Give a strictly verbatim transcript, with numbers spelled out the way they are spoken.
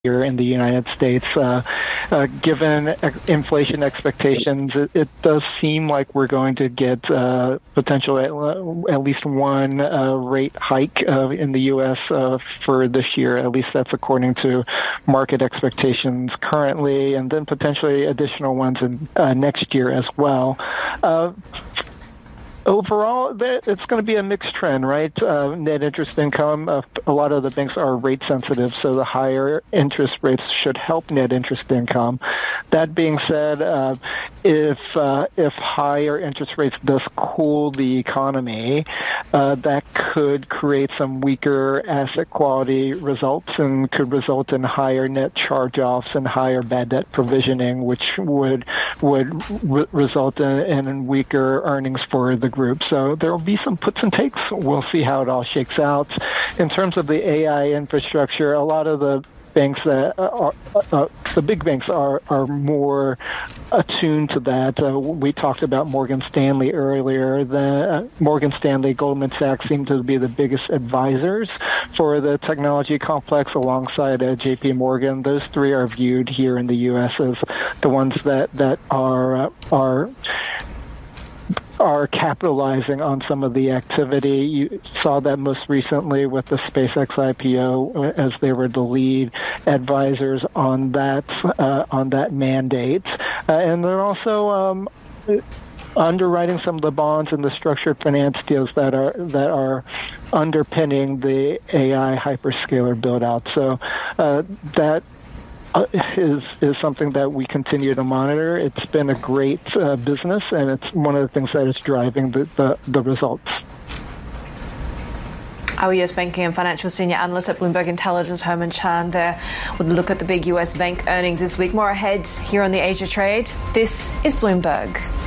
here in the United States. Uh, uh, given ex- inflation expectations, it, it does seem like we're going to get uh, potentially at, at least one uh, rate hike uh, in the U S uh, for this year. At least that's according to market expectations currently, and then potentially additional ones in uh, next year as well. Uh, Overall, it's going to be a mixed trend, right? Uh, net interest income, uh, a lot of the banks are rate sensitive, so the higher interest rates should help net interest income. That being said, uh, if uh, if higher interest rates does cool the economy, uh, that could create some weaker asset quality results and could result in higher net charge-offs and higher bad debt provisioning, which would would re- result in, in weaker earnings for the group. So there will be some puts and takes. We'll see how it all shakes out. In terms of the A I infrastructure, a lot of the banks that are, uh, the big banks are, are more attuned to that. Uh, we talked about Morgan Stanley earlier. The uh, Morgan Stanley, Goldman Sachs seem to be the biggest advisors for the technology complex alongside uh, J P Morgan. Those three are viewed here in the U S as the ones that, that are, uh, are are capitalizing on some of the activity. You saw that most recently with the SpaceX I P O, as they were the lead advisors on that uh, on that mandate, uh, and they're also um, underwriting some of the bonds and the structured finance deals that are that are underpinning the A I hyperscaler build out. So uh, that. Uh, is is something that we continue to monitor. It's been a great uh, business, and it's one of the things that is driving the, the, the results. Our U S banking and financial senior analyst at Bloomberg Intelligence, Herman Chan, there with a look at the big U S bank earnings this week. More ahead here on the Asia Trade. This is Bloomberg.